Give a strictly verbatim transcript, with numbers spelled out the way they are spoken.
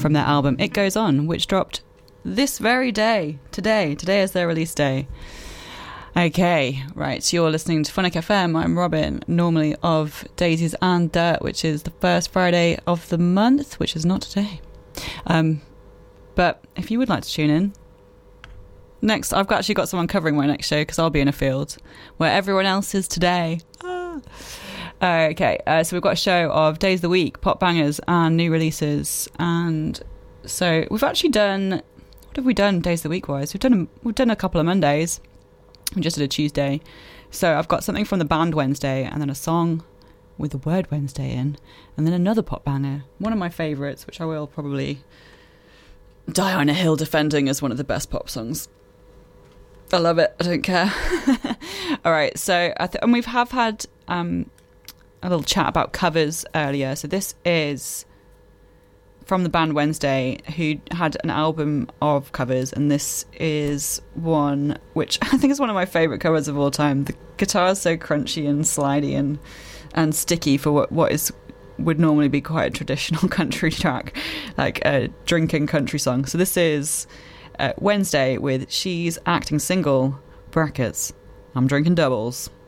from their album It Goes On, which dropped this very day. Today. Today is their release day. Okay, right, so you're listening to Funnick F M. I'm Robin, normally of Daisies and Dirt, which is the first Friday of the month, which is not today. Um, but if you would like to tune in, next, I've actually got someone covering my next show because I'll be in a field where everyone else is today. Ah. Okay, uh, so we've got a show of Days of the Week, pop bangers, and new releases. And so we've actually done, what have we done Days of the Week wise? We've done, we've done a couple of Mondays. We just did a Tuesday. So I've got something from the band Wednesday, and then a song with the word Wednesday in, and then another pop banger, one of my favourites, which I will probably die on a hill defending as one of the best pop songs. I love it. I don't care. All right. So, I th- and we've have had um, a little chat about covers earlier. So this is from the band Wednesday, who had an album of covers, and this is one which I think is one of my favourite covers of all time. The guitar is so crunchy and slidey and and sticky for what, what is would normally be quite a traditional country track, like a drinking country song. So this is uh, Wednesday with She's Acting Single, brackets, I'm drinking doubles.